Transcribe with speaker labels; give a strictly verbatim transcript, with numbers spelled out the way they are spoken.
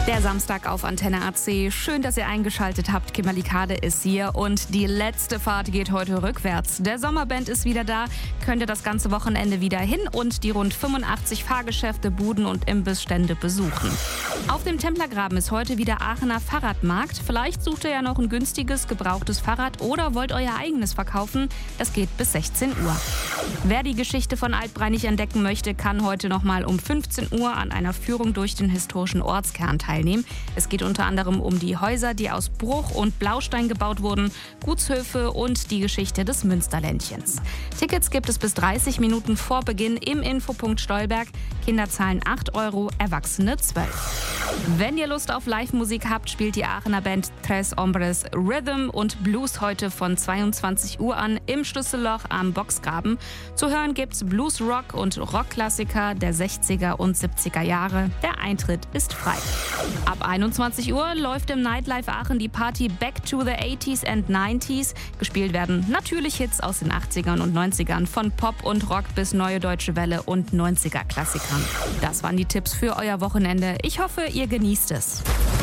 Speaker 1: Der Samstag auf Antenne A C. Schön, dass ihr eingeschaltet habt. Kimberly Kade ist hier und die letzte Fahrt geht heute rückwärts. Der Sommerband ist wieder da, könnt ihr das ganze Wochenende wieder hin und die rund fünfundachtzig Fahrgeschäfte, Buden und Imbissstände besuchen. Auf dem Templergraben ist heute wieder Aachener Fahrradmarkt. Vielleicht sucht ihr ja noch ein günstiges, gebrauchtes Fahrrad oder wollt euer eigenes verkaufen. Das geht bis sechzehn Uhr. Wer die Geschichte von Altbreinig entdecken möchte, kann heute noch mal um fünfzehn Uhr an einer Führung durch den historischen Ortskern teilnehmen. Es geht unter anderem um die Häuser, die aus Bruch und Blaustein gebaut wurden, Gutshöfe und die Geschichte des Münsterländchens. Tickets gibt es bis dreißig Minuten vor Beginn im Infopunkt Stolberg. Kinder zahlen acht Euro, Erwachsene zwölf. Wenn ihr Lust auf Live-Musik habt, spielt die Aachener Band Tres Hombres Rhythm und Blues heute von zweiundzwanzig Uhr an im Schlüsselloch am Boxgraben. Zu hören gibt's Blues, Rock und Rockklassiker der sechziger und siebziger Jahre. Der Eintritt ist frei. Ab einundzwanzig Uhr läuft im Nightlife Aachen die Party Back to the eighties and nineties. Gespielt werden natürlich Hits aus den achtzigern und neunzigern, von Pop und Rock bis Neue Deutsche Welle und neunziger Klassikern. Das waren die Tipps für euer Wochenende. Ich hoffe, ihr genießt es.